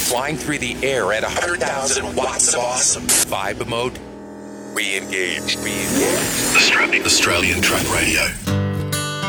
flying through the air at 100,000 watts of awesome. Vibe mode, re-engage. Australian Truck Radio.